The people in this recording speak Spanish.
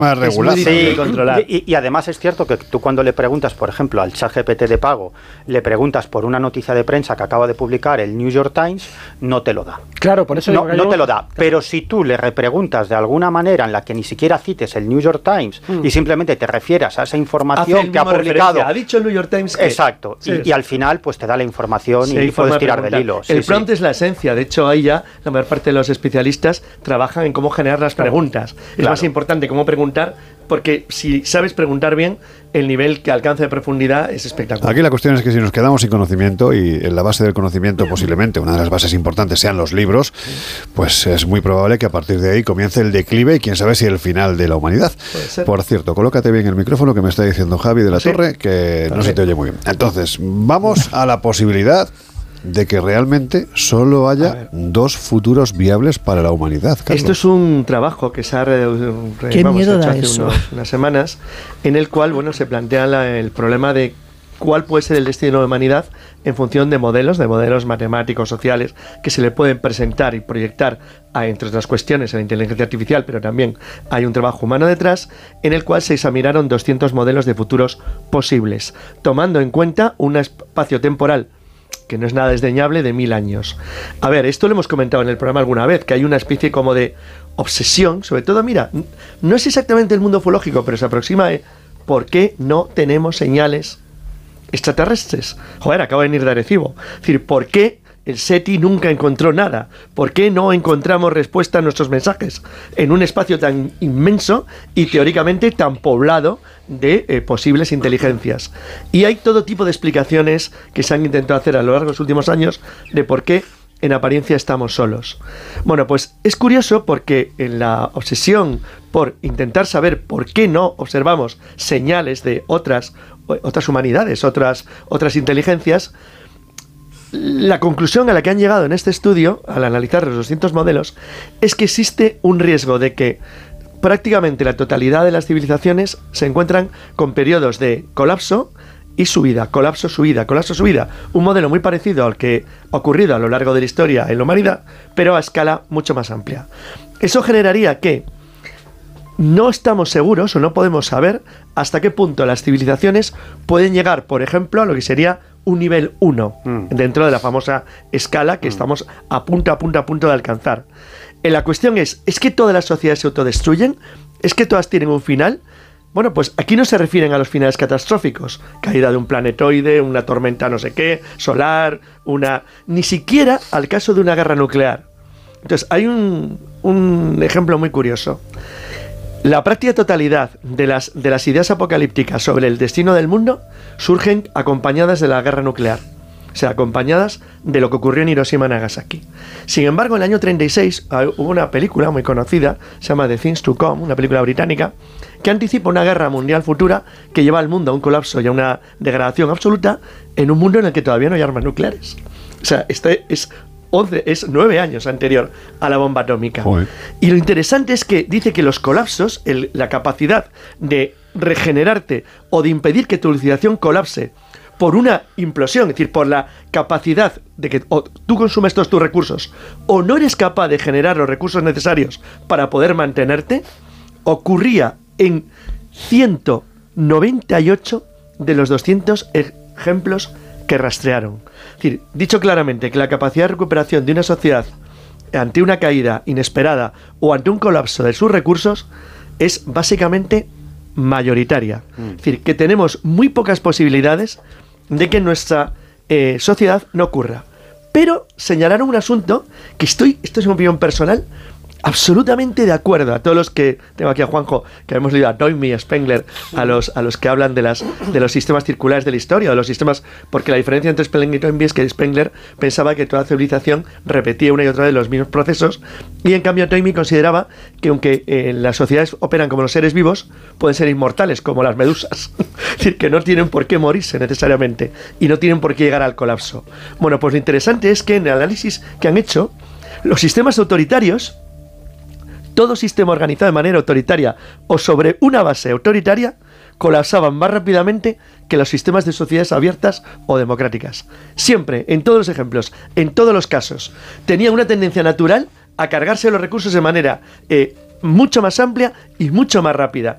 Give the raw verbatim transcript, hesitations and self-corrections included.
Más regulado. Es muy difícil Sí, controlar. y, y además es cierto que tú cuando le preguntas, por ejemplo, al ChatGPT de pago, le preguntas por una noticia de prensa que acaba de publicar el New York Times, no te lo da. Claro, por eso No, digo que no yo- te lo da. Pero si tú le repreguntas de alguna manera en la que ni siquiera cites el New York Times Mm. y simplemente te refieras a esa Hace información el que ha mismo publicado. referencia. Ha dicho el New York Times que... Exacto. Sí, y, sí. y al final, pues te da la información Sí, y, hay y forma puedes de tirar del preguntar. hilo. Sí, el sí. prompt es la esencia. De hecho, ahí ya la mayor parte de los especialistas trabajan en cómo generar las preguntas. Es Claro. más importante cómo preguntar, porque si sabes preguntar bien, el nivel que alcanza de profundidad es espectacular. Aquí la cuestión es que si nos quedamos sin conocimiento, y en la base del conocimiento posiblemente una de las bases importantes sean los libros, pues es muy probable que a partir de ahí comience el declive y quién sabe si el final de la humanidad. Puede ser. Por cierto, colócate bien el micrófono que me está diciendo Javi de la ¿Sí? Torre, que no Vale. se te oye muy bien. Entonces, vamos a la posibilidad de que realmente solo A haya ver. dos futuros viables para la humanidad. Carlos. Esto es un trabajo que se ha re- re- Qué vamos, miedo hecho da hace eso. unos- unas semanas, en el cual bueno se plantea la- el problema de cuál puede ser el destino de la humanidad en función de modelos, de modelos matemáticos, sociales, que se le pueden presentar y proyectar a, entre otras cuestiones, a la inteligencia artificial, pero también hay un trabajo humano detrás, en el cual se examinaron doscientos modelos de futuros posibles, tomando en cuenta un espacio temporal que no es nada desdeñable, de mil años. A ver, esto lo hemos comentado en el programa alguna vez, que hay una especie como de obsesión, sobre todo, mira, n- no es exactamente el mundo ufológico, pero se aproxima a ¿por qué no tenemos señales extraterrestres? Joder, acabo de venir de Arecibo. Es decir, ¿por qué el SETI nunca encontró nada? ¿Por qué no encontramos respuesta a nuestros mensajes en un espacio tan inmenso y teóricamente tan poblado de eh, posibles inteligencias? Y hay todo tipo de explicaciones que se han intentado hacer a lo largo de los últimos años de por qué en apariencia estamos solos. Bueno, pues es curioso porque en la obsesión por intentar saber por qué no observamos señales de otras, otras humanidades, otras, otras inteligencias, la conclusión a la que han llegado en este estudio, al analizar los doscientos modelos, es que existe un riesgo de que prácticamente la totalidad de las civilizaciones se encuentran con periodos de colapso y subida, colapso, subida, colapso, subida. Un modelo muy parecido al que ha ocurrido a lo largo de la historia en la humanidad, pero a escala mucho más amplia. Eso generaría que no estamos seguros o no podemos saber hasta qué punto las civilizaciones pueden llegar, por ejemplo, a lo que sería un nivel uno Mm. dentro de la famosa escala que estamos a punto, a punto, a punto de alcanzar. Eh, La cuestión es, ¿es que todas las sociedades se autodestruyen? ¿Es que todas tienen un final? Bueno, pues aquí no se refieren a los finales catastróficos, caída de un planetoide, una tormenta no sé qué, solar, una... ni siquiera al caso de una guerra nuclear. Entonces, hay un, un ejemplo muy curioso. La práctica totalidad de las, de las ideas apocalípticas sobre el destino del mundo surgen acompañadas de la guerra nuclear. O sea, acompañadas de lo que ocurrió en Hiroshima y Nagasaki. Sin embargo, en el año treinta y seis ah, hubo una película muy conocida, se llama The Things to Come, una película británica, que anticipa una guerra mundial futura que lleva al mundo a un colapso y a una degradación absoluta en un mundo en el que todavía no hay armas nucleares. O sea, este es once, es nueve años anterior a la bomba atómica. Joder. Y lo interesante es que dice que los colapsos, el- la capacidad de regenerarte o de impedir que tu civilización colapse por una implosión, es decir, por la capacidad de que o tú consumes todos tus recursos o no eres capaz de generar los recursos necesarios para poder mantenerte, ocurría en ciento noventa y ocho de los doscientos ejemplos que rastrearon. Es decir, dicho claramente que la capacidad de recuperación de una sociedad ante una caída inesperada o ante un colapso de sus recursos es básicamente mayoritaria. Mm. Es decir, que tenemos muy pocas posibilidades de que en nuestra eh, sociedad no ocurra. Pero señalaron un asunto que estoy, esto es mi opinión personal, absolutamente de acuerdo a todos los que, tengo aquí a Juanjo, que hemos leído a Toynbee y a Spengler, a los, a los que hablan de, las, de los sistemas circulares de la historia, de los sistemas, porque la diferencia entre Spengler y Toynbee es que Spengler pensaba que toda civilización repetía una y otra vez los mismos procesos, y en cambio Toynbee consideraba que aunque eh, las sociedades operan como los seres vivos, pueden ser inmortales, como las medusas. Es decir, que no tienen por qué morirse necesariamente, y no tienen por qué llegar al colapso. Bueno, pues lo interesante es que en el análisis que han hecho, los sistemas autoritarios, todo sistema organizado de manera autoritaria o sobre una base autoritaria, colapsaban más rápidamente que los sistemas de sociedades abiertas o democráticas. Siempre, en todos los ejemplos, en todos los casos, tenía una tendencia natural a cargarse los recursos de manera eh, mucho más amplia y mucho más rápida.